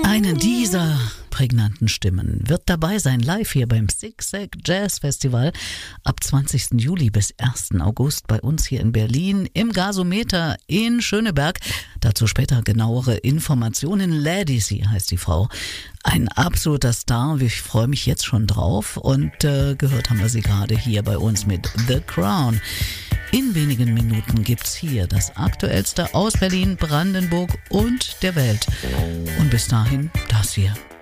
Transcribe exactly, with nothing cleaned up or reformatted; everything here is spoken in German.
Eine dieser prägnanten Stimmen wird dabei sein live hier beim Zigzag Jazz Festival ab zwanzigsten Juli bis ersten August bei uns hier in Berlin im Gasometer in Schöneberg. Dazu später genauere Informationen. Ladisi heißt die Frau. Ein absoluter Star. Ich freue mich jetzt schon drauf und äh, gehört haben wir sie gerade hier bei uns mit The Crown. In wenigen Minuten gibt's hier das Aktuellste aus Berlin, Brandenburg und der Welt. Und bis dahin das hier.